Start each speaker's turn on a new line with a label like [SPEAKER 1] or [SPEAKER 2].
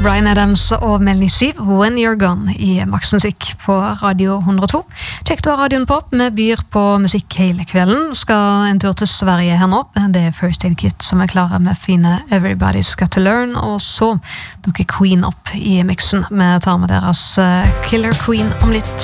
[SPEAKER 1] Bryan Adams og Melanie Siv, When You're Gone i Max Musikk på Radio 102. Kjekt å ha radioen på, vi byr på musikk hele kvelden. Skal en tur til Sverige her nå, det First Aid Kit som klare med fine Everybody's Got to Learn, og så dukker Queen opp i mixen. Vi tar med deres Killer Queen om litt.